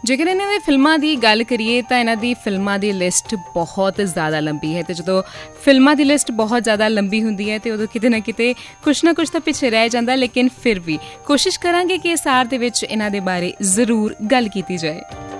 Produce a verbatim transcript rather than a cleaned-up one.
ਜੇਕਰ ਇਹਨਾਂ ਦੀ ਫਿਲਮਾਂ ਦੀ ਗੱਲ ਕਰੀਏ ਤਾਂ ਇਹਨਾਂ ਦੀ ਫਿਲਮਾਂ ਦੀ ਲਿਸਟ ਬਹੁਤ ਜ਼ਿਆਦਾ ਲੰਬੀ ਹੈ, ਅਤੇ ਜਦੋਂ ਫਿਲਮਾਂ ਦੀ ਲਿਸਟ ਬਹੁਤ ਜ਼ਿਆਦਾ ਲੰਬੀ ਹੁੰਦੀ ਹੈ ਤਾਂ ਉਦੋਂ ਕਿਤੇ ਨਾ ਕਿਤੇ ਕੁਛ ਨਾ ਕੁਛ ਤਾਂ ਪਿੱਛੇ ਰਹਿ ਜਾਂਦਾ। ਲੇਕਿਨ ਫਿਰ ਵੀ ਕੋਸ਼ਿਸ਼ ਕਰਾਂਗੇ ਕਿ ਇਸ ਸਾਰ ਦੇ ਵਿੱਚ ਇਹਨਾਂ ਦੇ ਬਾਰੇ ਜ਼ਰੂਰ ਗੱਲ ਕੀਤੀ ਜਾਏ।